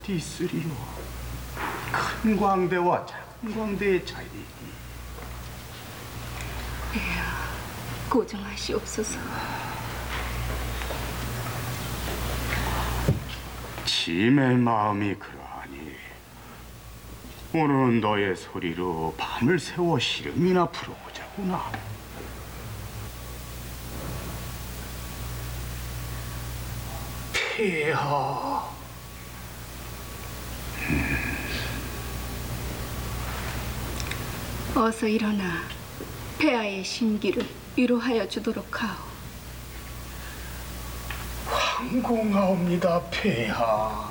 있으리요. 큰 광대와 작은 광대의 차이이니. 폐하, 고정하시옵소서. 짐의 마음이 그러하니 오늘은 너의 소리로 밤을 새워 시름이나 풀어보자구나. 폐하. 어서 일어나 폐하의 심기를 위로하여 주도록 하오. 황공하옵니다, 폐하.